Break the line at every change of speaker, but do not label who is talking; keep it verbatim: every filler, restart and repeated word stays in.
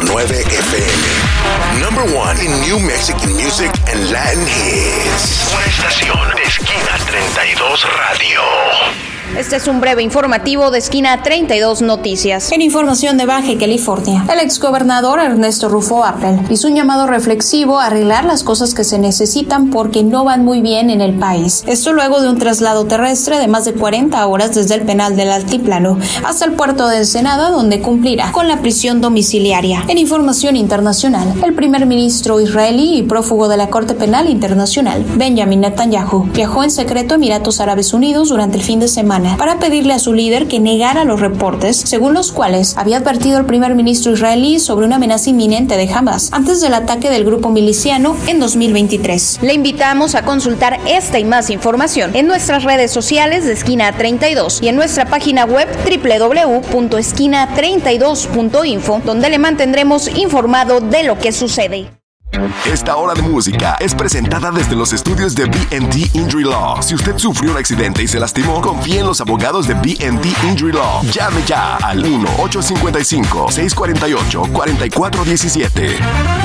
nueve F M. Number one in New Mexican music and Latin hits. Una estación de Esquina treinta y dos Radio.
Este es un breve informativo de Esquina treinta y dos Noticias.
En información de Baja California, el exgobernador Ernesto Rufo Appel hizo un llamado reflexivo a arreglar las cosas que se necesitan porque no van muy bien en el país. Esto luego de un traslado terrestre de más de cuarenta horas desde el penal del Altiplano hasta el puerto de Ensenada, donde cumplirá con la prisión domiciliaria. En información internacional, el primer ministro israelí y prófugo de la Corte Penal Internacional, Benjamin Netanyahu, viajó en secreto a Emiratos Árabes Unidos durante el fin de semana para pedirle a su líder que negara los reportes según los cuales había advertido el primer ministro israelí sobre una amenaza inminente de Hamas antes del ataque del grupo miliciano en dos mil veintitrés.
Le invitamos a consultar esta y más información en nuestras redes sociales de Esquina treinta y dos y en nuestra página web doble u doble u doble u punto esquina treinta y dos punto info, donde le mantendremos informado de lo que sucede.
Esta hora de música es presentada desde los estudios de B and D Injury Law. Si usted sufrió un accidente y se lastimó, confíe en los abogados de B and D Injury Law. Llame ya al uno ocho cinco cinco, seis cuatro ocho, cuatro cuatro uno siete.